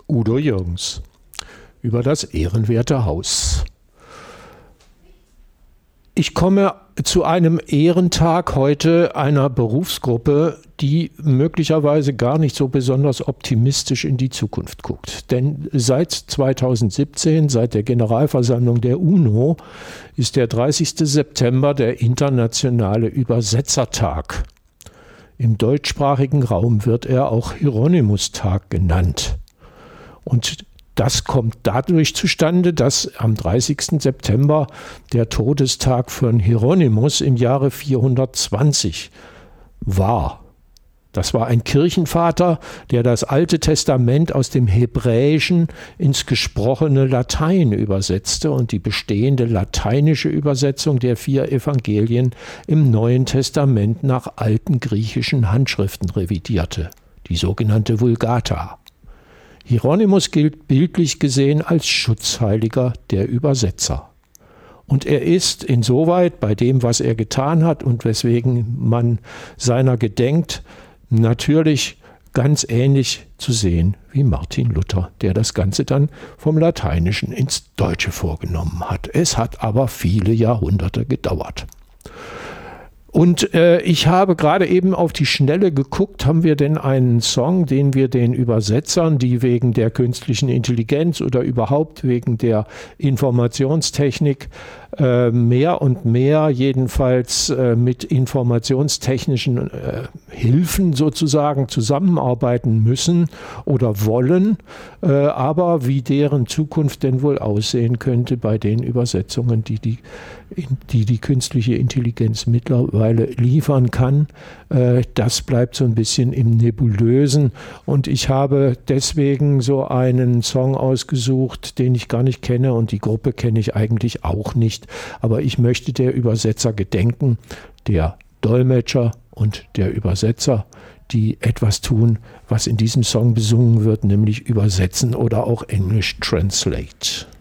Udo Jürgens über das ehrenwerte Haus. Ich komme zu einem Ehrentag heute einer Berufsgruppe, die möglicherweise gar nicht so besonders optimistisch in die Zukunft guckt. Denn seit 2017, seit der Generalversammlung der UNO, ist der 30. September der internationale Übersetzertag. Im deutschsprachigen Raum wird er auch Hieronymus-Tag genannt. Und das kommt dadurch zustande, dass am 30. September der Todestag von Hieronymus im Jahre 420 war. Das war ein Kirchenvater, der das Alte Testament aus dem Hebräischen ins gesprochene Latein übersetzte und die bestehende lateinische Übersetzung der 4 Evangelien im Neuen Testament nach alten griechischen Handschriften revidierte, die sogenannte Vulgata. Hieronymus gilt bildlich gesehen als Schutzheiliger der Übersetzer. Und er ist insoweit bei dem, was er getan hat und weswegen man seiner gedenkt, natürlich ganz ähnlich zu sehen wie Martin Luther, der das Ganze dann vom Lateinischen ins Deutsche vorgenommen hat. Es hat aber viele Jahrhunderte gedauert. Und ich habe gerade eben auf die Schnelle geguckt, haben wir denn einen Song, den wir den Übersetzern, die wegen der künstlichen Intelligenz oder überhaupt wegen der Informationstechnik mehr und mehr jedenfalls mit informationstechnischen Hilfen sozusagen zusammenarbeiten müssen oder wollen, aber wie deren Zukunft denn wohl aussehen könnte bei den Übersetzungen, die künstliche Intelligenz mittlerweile liefern kann, das bleibt so ein bisschen im Nebulösen. Und ich habe deswegen so einen Song ausgesucht, den ich gar nicht kenne und die Gruppe kenne ich eigentlich auch nicht. Aber ich möchte der Übersetzer gedenken, der Dolmetscher und der Übersetzer, die etwas tun, was in diesem Song besungen wird, nämlich übersetzen oder auch Englisch translate.